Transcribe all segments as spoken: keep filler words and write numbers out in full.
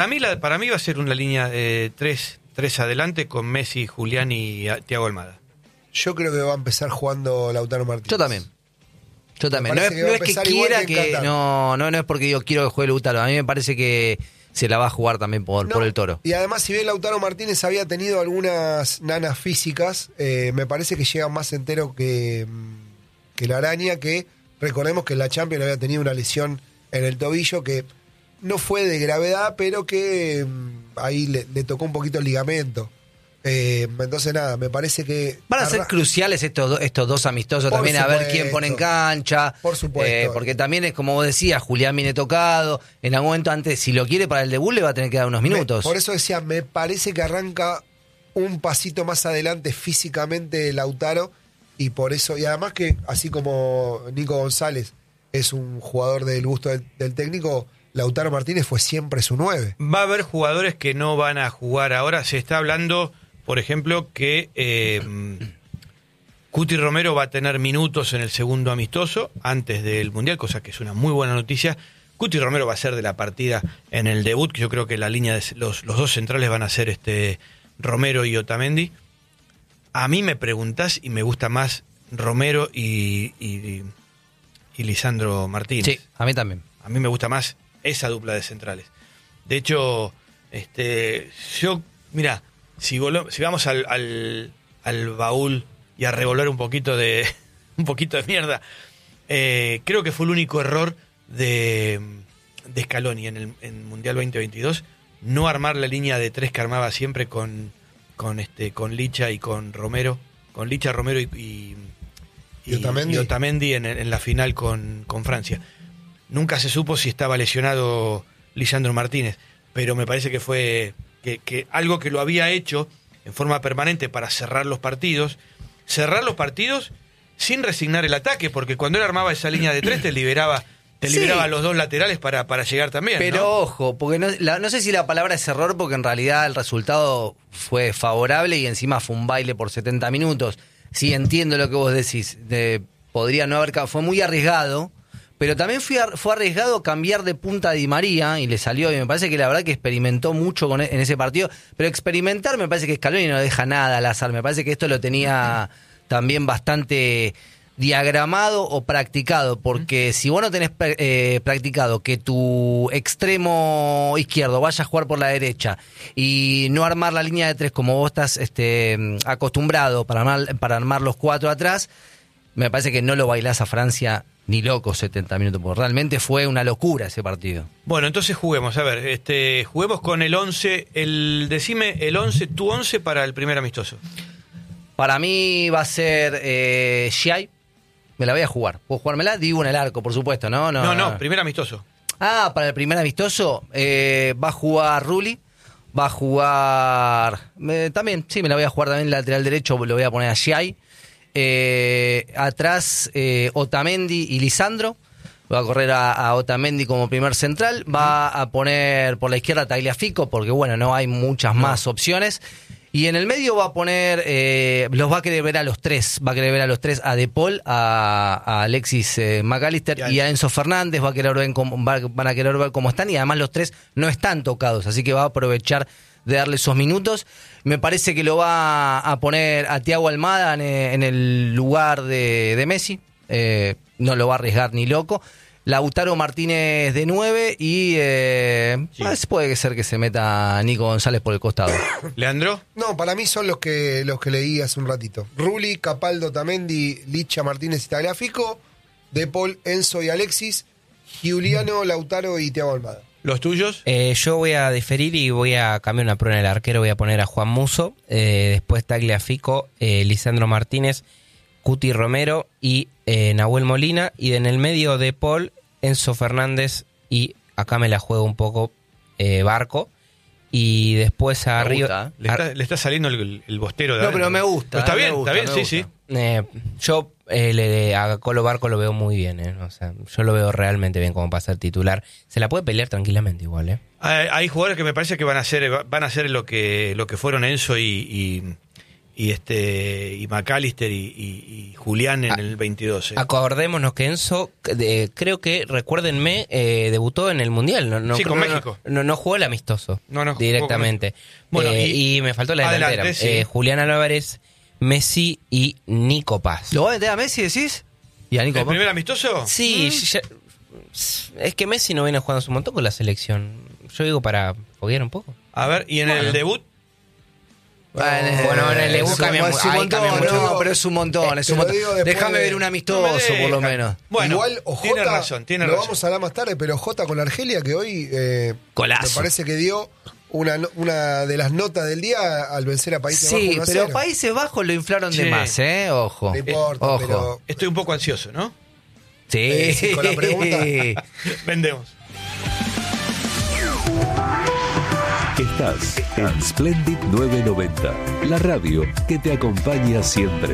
A mí la, para mí va a ser una línea de tres, tres adelante con Messi, Julián y Thiago Almada. Yo creo que va a empezar jugando Lautaro Martínez. Yo también. Yo también. No es que, que, no es que quiera que... que no, no, no es porque yo quiero que juegue Lautaro. A mí me parece que se la va a jugar también por, no, por el Toro. Y además, si bien Lautaro Martínez había tenido algunas nanas físicas, eh, me parece que llega más entero que, que la araña, que recordemos que en la Champions había tenido una lesión en el tobillo que no fue de gravedad, pero que mm, ahí le, le tocó un poquito el ligamento. Eh, entonces nada, me parece que van a ser arra- cruciales estos, estos dos amistosos por también, supuesto, a ver quién pone en cancha, por supuesto, eh, porque también es como vos decías, Julián viene tocado, en algún momento antes, si lo quiere para el debut le va a tener que dar unos minutos. Me, por eso decía, me parece que arranca un pasito más adelante físicamente Lautaro, y por eso, y además que así como Nico González es un jugador del gusto del, del técnico, Lautaro Martínez fue siempre su nueve. Va a haber jugadores que no van a jugar ahora. Se está hablando, por ejemplo, que eh, Cuti Romero va a tener minutos en el segundo amistoso antes del Mundial, cosa que es una muy buena noticia. Cuti Romero va a ser de la partida en el debut, que yo creo que la línea de los, los dos centrales van a ser este Romero y Otamendi. A mí me preguntás y me gusta más Romero y, y, y Lisandro Martínez. Sí, a mí también. A mí me gusta más esa dupla de centrales. De hecho, este, yo, mira, si, volo, si vamos al, al, al baúl y a revolver un poquito de un poquito de mierda, eh, creo que fue el único error de, de Scaloni en el en Mundial veinte veintidós, no armar la línea de tres que armaba siempre con, con, este, con Licha y con Romero, con Licha, Romero y, y, y, y Otamendi, y Otamendi en, en la final con, con Francia. Nunca se supo si estaba lesionado Lisandro Martínez, pero me parece que fue que, que algo que lo había hecho en forma permanente para cerrar los partidos, cerrar los partidos sin resignar el ataque, porque cuando él armaba esa línea de tres te liberaba, te sí. liberaba a los dos laterales para, para llegar también. Pero ¿no? ojo, porque no, la, no sé si la palabra es error, porque en realidad el resultado fue favorable y encima fue un baile por setenta minutos. Sí, entiendo lo que vos decís, de, podría no haber, fue muy arriesgado. Pero también fui a, fue arriesgado cambiar de punta a Di María y le salió, y me parece que la verdad que experimentó mucho con, en ese partido. Pero experimentar me parece que Scaloni no deja nada al azar. Me parece que esto lo tenía también bastante diagramado o practicado. Porque si vos no tenés eh, practicado que tu extremo izquierdo vaya a jugar por la derecha y no armar la línea de tres como vos estás este, acostumbrado para armar, para armar los cuatro atrás, me parece que no lo bailás a Francia ni loco setenta minutos, porque realmente fue una locura ese partido. Bueno, entonces juguemos, a ver, este, juguemos con el once, el, decime el once, tu once para el primer amistoso. Para mí va a ser eh, Xiai, me la voy a jugar. ¿Puedo jugármela? Digo en el arco, por supuesto, ¿no? No, no, no, no. primer amistoso. Ah, para el primer amistoso eh, va a jugar Rulli, va a jugar... Eh, también, sí, me la voy a jugar también lateral derecho, lo voy a poner a Xiai. Eh, atrás eh, Otamendi y Lisandro. Va a correr a, a Otamendi como primer central. Va a poner por la izquierda a Tagliafico, porque bueno, no hay muchas no. más opciones. Y en el medio va a poner, eh, los va a querer ver a los tres, va a querer ver a los tres, a De Paul, a, a Alexis eh, McAllister y, y a Enzo Fernández, va a querer ver cómo, va, van a querer ver cómo están, y además los tres no están tocados, así que va a aprovechar de darle esos minutos. Me parece que lo va a poner a Thiago Almada en, en el lugar de, de Messi, eh, no lo va a arriesgar ni loco. Lautaro Martínez de nueve y eh, sí. pues puede ser que se meta Nico González por el costado. ¿Leandro? No, para mí son los que los que leí hace un ratito. Rulli, Capaldo, Otamendi, Licha, Martínez y Tagliafico, De Paul, Enzo y Alexis, Giuliano, Lautaro y Thiago Almada. ¿Los tuyos? Eh, yo voy a diferir y voy a cambiar una prueba en el arquero. Voy a poner a Juan Musso, eh, después Tagliafico, eh, Lisandro Martínez, Cuti Romero y eh, Nahuel Molina. Y en el medio De Paul, Enzo Fernández y acá me la juego un poco eh, Barco. Y después arriba... Le está, le está saliendo el, el bostero de No, adentro. pero me gusta. Pero está eh, bien, gusta, está bien, sí, gusta. sí. Eh, yo eh, le, a Colo Barco lo veo muy bien, eh. O sea, yo lo veo realmente bien como para ser titular. Se la puede pelear tranquilamente igual, ¿eh? Hay, hay jugadores que me parece que van a hacer van a hacer lo que lo que fueron Enzo y, y, y este y McAllister y, y, y Julián en Ah, el veintidós. ¿eh? Acordémonos que Enzo, de- creo que, recuérdenme, eh, debutó en el Mundial. No, no, Sí, con no, México. No, no jugó el amistoso No, no jugó directamente. con- Bueno, Eh, y- y, me faltó la adelante, delantera. sí. Eh, Julián Álvarez, Messi y Nico Paz. ¿Lo va a meter a Messi, decís? ¿Y a Nico ¿El Paz? primer amistoso? Sí, ya- es que Messi no viene jugando un montón con la selección. Yo digo para foguear un poco. A ver, ¿y en el debut? Bueno, en el debut es un- cambia es mu- un ahí montón, cambia mucho. no, pero es un montón, es Te un lo montón. digo después Déjame de- ver un No amistoso, me dejan. por lo menos. Bueno, Igual, Ojota, tiene razón, tiene lo razón. vamos a hablar más tarde, pero Jota con Argelia, que hoy eh, Golazo. me parece que dio una, no- una de las notas del día al vencer a Países Bajos Sí, uno a pero cero. Países Bajos lo inflaron de Sí. más, ¿eh? Ojo. No importa, Ojo. pero Estoy un poco ansioso, ¿no? Sí. Eh, sí, con la pregunta. Vendemos. Estás en Splendid novecientos noventa, la radio que te acompaña siempre.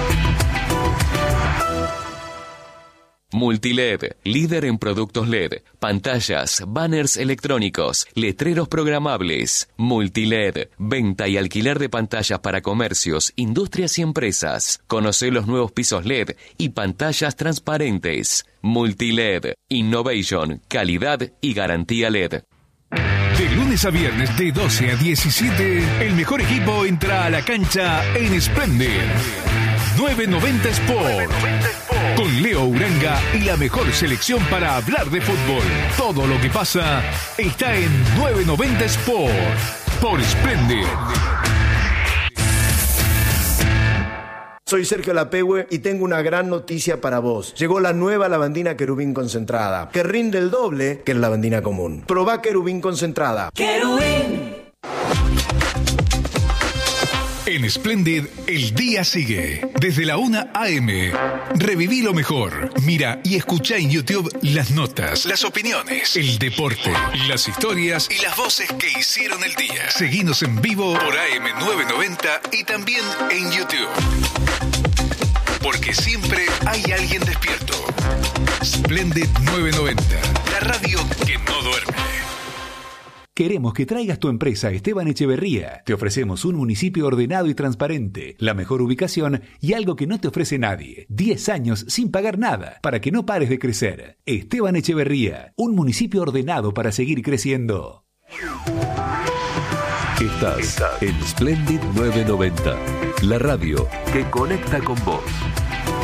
Multiled, líder en productos L E D, pantallas, banners electrónicos, letreros programables. Multiled, venta y alquiler de pantallas para comercios, industrias y empresas. Conoce los nuevos pisos L E D y pantallas transparentes. Multiled, innovation, calidad y garantía L E D. De lunes a viernes de doce a diecisiete, el mejor equipo entra a la cancha en Splendid. novecientos noventa Sport. Con Leo Uranga y la mejor selección para hablar de fútbol. Todo lo que pasa está en novecientos noventa Sport. Por Splendid. Soy Sergio Lapehue y tengo una gran noticia para vos. Llegó la nueva lavandina Querubín concentrada, que rinde el doble que la lavandina común. Probá Querubín concentrada. En Splendid, el día sigue. Desde la una a eme. Reviví lo mejor. Mira y escucha en YouTube las notas, las opiniones, el deporte, las historias y las voces que hicieron el día. Seguinos en vivo por A M novecientos noventa y también en YouTube. Porque siempre hay alguien despierto. Splendid novecientos noventa, la radio que no duerme. Queremos que traigas tu empresa a Esteban Echeverría. Te ofrecemos un municipio ordenado y transparente, la mejor ubicación y algo que no te ofrece nadie. diez años sin pagar nada, para que no pares de crecer. Esteban Echeverría, un municipio ordenado para seguir creciendo. Estás en Splendid novecientos noventa, la radio que conecta con vos.